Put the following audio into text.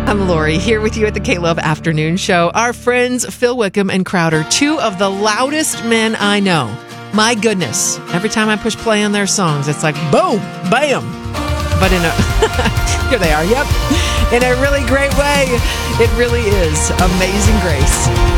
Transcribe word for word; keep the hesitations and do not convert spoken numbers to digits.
I'm Lori, here with you at the K-Love Afternoon Show. Our friends Phil Wickham and Crowder, two of the loudest men I know. My goodness, every time I push play on their songs, it's like boom, bam. But in a, here they are, yep, in a really great way. It really is Amazing Grace.